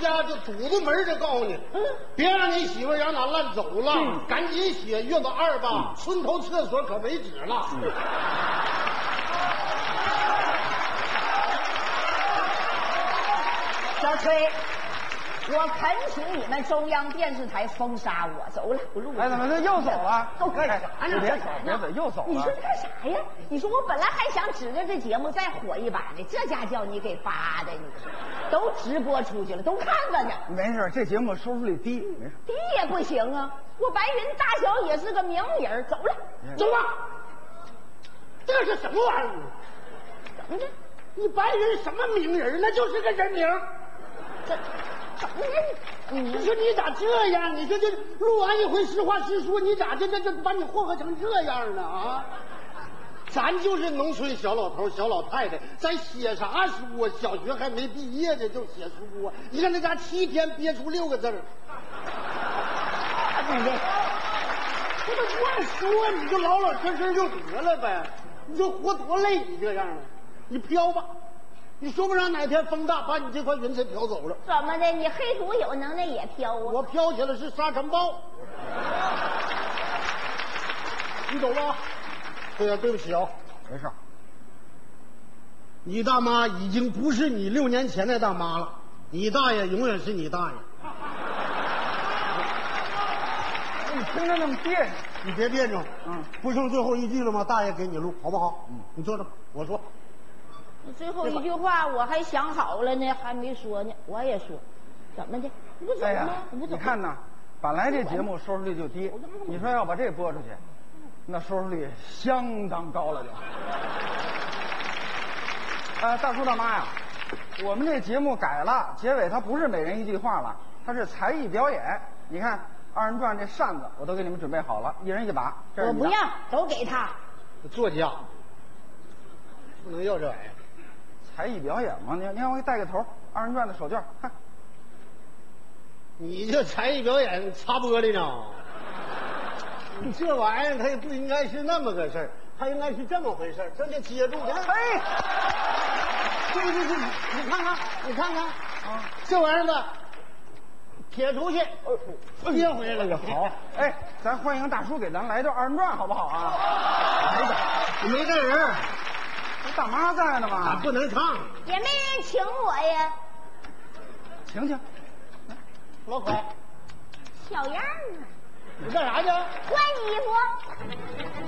家就堵住门就告诉你，别让你媳妇让哪烂走了，赶紧写，越到2吧，村头厕所可没纸了。 小崔，我恳请你们中央电视台封杀我，走了，不录了。 哎，怎么就又走了？ 都干啥呢？ 别走，别走，又走了。 你说干啥呀？你说我本来还想指着这节目再火一把呢，这家叫你给发的，你说都直播出去了，都看着呢。 没事，这节目收视率低，没事。 低也不行啊！我白云大小也是个名人，走了， 走吧。这是什么玩意儿？ 怎么的？ 你白人什么名人？那就是个人名。 这怎么的？ 你说你咋这样？你说这录完一回实话实说，你咋这把你祸害成这样呢？啊！咱就是农村小老头小老太太，咱写啥书啊？小学还没毕业呢就写书啊！你看那家7天憋出6个字儿。这都乱说，你就老老实实就得了呗。你说活多累，你这样，你飘吧。你说不上哪天风大把你这块云彩飘走了。 怎么的？你黑土有能耐也飘啊？ 我飘起来是沙尘暴。你走吧。对呀，对不起啊， 没事。 你大妈已经不是你6年前的大妈了，你大爷永远是你大爷。 你听着那么别扭， 你别别扭。不剩最后一句了吗？大爷给你录，好不好？你坐着，我说。 你最后一句话我还想好了呢，还没说呢，我也说，怎么的？你不走吗？ 你看呐，本来这节目收视率就低，你说要把这播出去，那收视率相当高了就。大叔大妈呀，我们这节目改了，结尾它不是每人一句话了，它是才艺表演。你看2人转这扇子我都给你们准备好了，一人一把。 我不要，都给他。 作家不能要这玩意儿。 才艺表演嘛，你让我给带个头，2人转的手绢，看。 你这才艺表演擦玻璃呢？你这玩意儿它也不应该是那么个事儿，它应该是这么回事儿，这就接住。 嘿， 对，你看看，这玩意儿吧，撇出去，接回来了。 好，哎，咱欢迎大叔给咱来段2人转，好不好啊？ 没这人。 大妈在呢嘛， 不能唱， 也没人请我呀。 请， 老快， 小样啊！ 你干啥去？ 换衣服。